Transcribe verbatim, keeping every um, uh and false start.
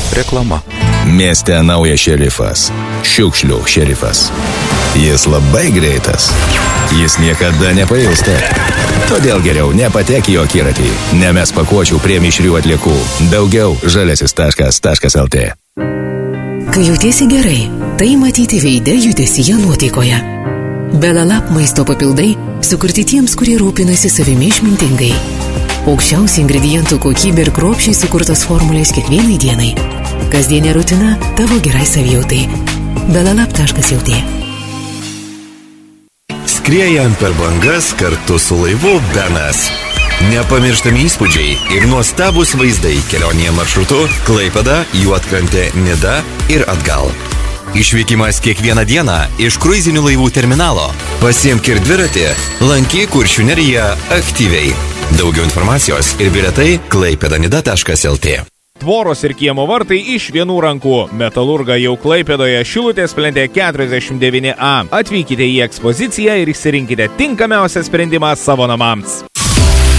Reklama. Mieste naujas šerifas. Šiukšlių šerifas. Jis labai greitas. Jis niekada nepailsta. Todėl geriau nepatek į akiratį. Nemes pakuočių prie mišrių atliekų. Daugiau žaliasis taškas lt. Kai jautiesi gerai, tai matyti veide, judesyje, nuotaikoje. Belalap maisto papildai sukurti tiems, kurie rūpinasi savimi išmintingai. Aukščiausia ingredientų kokybė ir kruopščiai sukurtos formulės kiekvienai dienai. Kasdienė rutina tavo gerai savijautai. belalap taškas lt. Skriejant per bangas kartu su laivu Benas. Nepamirštami įspūdžiai ir nuostabus vaizdai kelionėje maršrutu Klaipėda, Juodkrantė, Nida ir atgal. Išvykimas kiekvieną dieną iš kruizinių laivų terminalo. Pasiimk ir dviratį, lankyk Kuršių neriją aktyviai. Daugiau informacijos ir bilietai klaipėdanida taškas lt. Tvoros ir kiemo vartai iš vienų rankų. Metalurga jau Klaipėdoje, Šilutės plente keturiasdešimt devyni A. Atvykite į ekspoziciją ir išsirinkite tinkamiausią sprendimą savo namams.